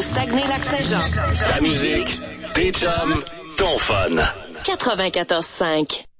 Saguenay-Lac-Saint-Jean. La musique, des chums, ton fun. 94.5.